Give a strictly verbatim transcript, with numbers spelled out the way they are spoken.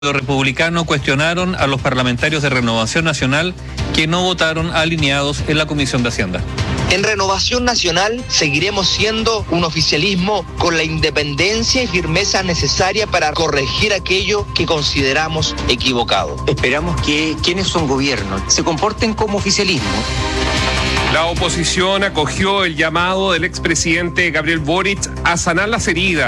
Los republicanos cuestionaron a los parlamentarios de Renovación Nacional que no votaron alineados en la Comisión de Hacienda. En Renovación Nacional seguiremos siendo un oficialismo con la independencia y firmeza necesaria para corregir aquello que consideramos equivocado. Esperamos que quienes son gobierno se comporten como oficialismo. La oposición acogió el llamado del expresidente Gabriel Boric a sanar las heridas